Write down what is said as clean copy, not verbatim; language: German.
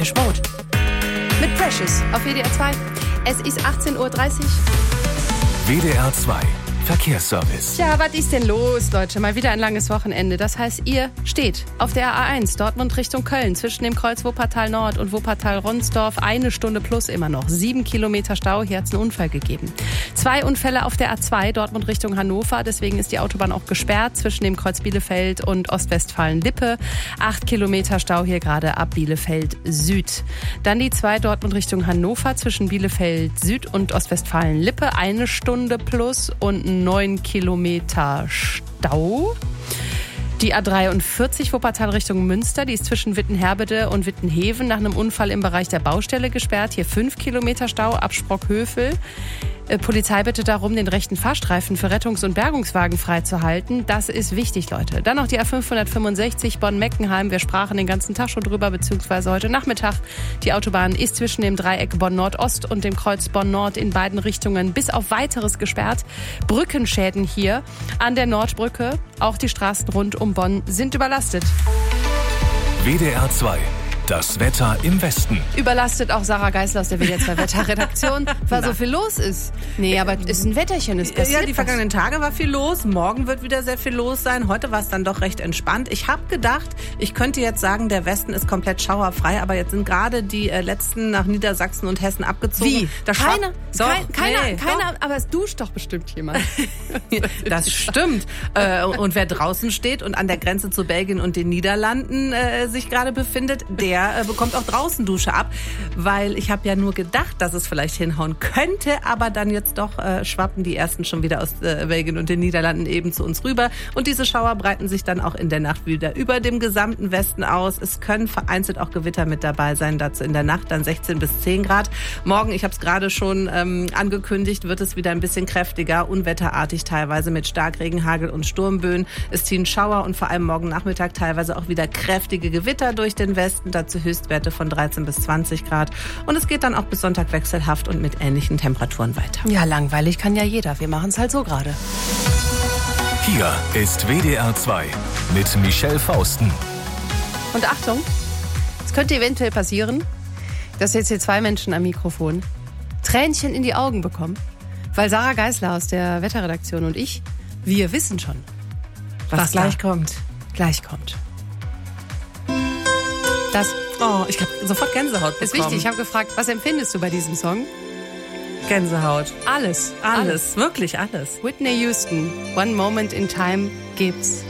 Sport. Mit Precious auf WDR 2. Es ist 18.30 Uhr. WDR 2 Verkehrsservice. Tja, was ist denn los, Leute? Mal wieder ein langes Wochenende. Das heißt, ihr steht auf der A1 Dortmund Richtung Köln zwischen dem Kreuz Wuppertal Nord und Wuppertal Ronsdorf. 1 Stunde plus immer noch. 7 Kilometer Stau. Hier hat es einen Unfall gegeben. 2 Unfälle auf der A2 Dortmund Richtung Hannover. Deswegen ist die Autobahn auch gesperrt zwischen dem Kreuz Bielefeld und Ostwestfalen-Lippe. 8 Kilometer Stau hier gerade ab Bielefeld Süd. Dann die 2 Dortmund Richtung Hannover zwischen Bielefeld Süd und Ostwestfalen-Lippe. 1 Stunde plus und 9 Kilometer Stau. Die A43 Wuppertal Richtung Münster, die ist zwischen Wittenherbede und Wittenheven nach einem Unfall im Bereich der Baustelle gesperrt. Hier 5 Kilometer Stau ab Sprockhövel. Polizei bittet darum, den rechten Fahrstreifen für Rettungs- und Bergungswagen freizuhalten. Das ist wichtig, Leute. Dann noch die A565 Bonn-Meckenheim. Wir sprachen den ganzen Tag schon drüber, beziehungsweise heute Nachmittag. Die Autobahn ist zwischen dem Dreieck Bonn-Nord-Ost und dem Kreuz Bonn-Nord in beiden Richtungen bis auf Weiteres gesperrt. Brückenschäden hier an der Nordbrücke. Auch die Straßen rund um Bonn sind überlastet. WDR 2. Das Wetter im Westen. Überlastet auch Sarah Geisler aus der WDR 2 Wetterredaktion, weil so viel los ist. Nee, aber es ist ein Wetterchen, es passiert Ja, die vergangenen Tage war viel los, morgen wird wieder sehr viel los sein. Heute war es dann doch recht entspannt. Ich habe gedacht, ich könnte jetzt sagen, der Westen ist komplett schauerfrei, aber jetzt sind gerade die letzten nach Niedersachsen und Hessen abgezogen. Wie? Keiner, aber es duscht doch bestimmt jemand. Das stimmt. Und wer draußen steht und an der Grenze zu Belgien und den Niederlanden sich gerade befindet, der bekommt auch draußen Dusche ab, weil ich habe ja nur gedacht, dass es vielleicht hinhauen könnte, aber dann jetzt doch schwappen die ersten schon wieder aus Belgien und den Niederlanden eben zu uns rüber und diese Schauer breiten sich dann auch in der Nacht wieder über dem gesamten Westen aus. Es können vereinzelt auch Gewitter mit dabei sein, dazu in der Nacht dann 16 bis 10 Grad. Morgen, ich habe es gerade schon angekündigt, wird es wieder ein bisschen kräftiger, unwetterartig teilweise mit Starkregen, Hagel und Sturmböen. Es ziehen Schauer und vor allem morgen Nachmittag teilweise auch wieder kräftige Gewitter durch den Westen, dazu Höchstwerte von 13 bis 20 Grad. Und es geht dann auch bis Sonntag wechselhaft und mit ähnlichen Temperaturen weiter. Ja, langweilig kann ja jeder. Wir machen es halt so gerade. Hier ist WDR 2 mit Michelle Fausten. Und Achtung, es könnte eventuell passieren, dass jetzt hier 2 Menschen am Mikrofon Tränchen in die Augen bekommen, weil Sarah Geisler aus der Wetterredaktion und ich, wir wissen schon, was gleich kommt. Gleich kommt. Das ich habe sofort Gänsehaut bekommen. ist wichtig. Ich habe gefragt, was empfindest du bei diesem Song? Gänsehaut. Alles. Wirklich alles. Whitney Houston, One Moment in Time gibt's